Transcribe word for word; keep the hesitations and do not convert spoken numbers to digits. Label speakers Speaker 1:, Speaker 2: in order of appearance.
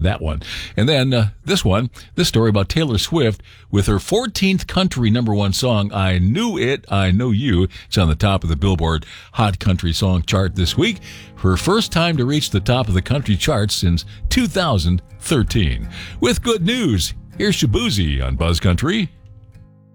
Speaker 1: that one. And then uh, this one, this story about Taylor Swift with her fourteenth country number one song, I Knew It, I Know You. It's on the top of the Billboard Hot Country Song chart this week. Her first time to reach the top of the country charts since two thousand thirteen. With good news, here's Shaboozey on Buzz Country.